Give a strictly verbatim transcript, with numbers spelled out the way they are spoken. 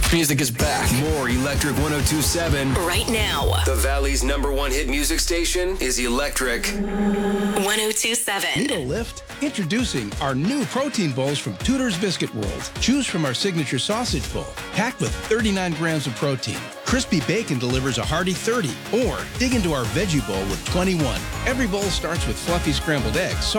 Music is back. More Electric one oh two point seven. Right now. The Valley's number one hit music station is Electric one oh two point seven. Need a lift? Introducing our new protein bowls from Tudor's Biscuit World. Choose from our signature sausage bowl, packed with thirty-nine grams of protein. Crispy bacon delivers a hearty thirty. Or dig into our veggie bowl with twenty-one. Every bowl starts with fluffy scrambled eggs,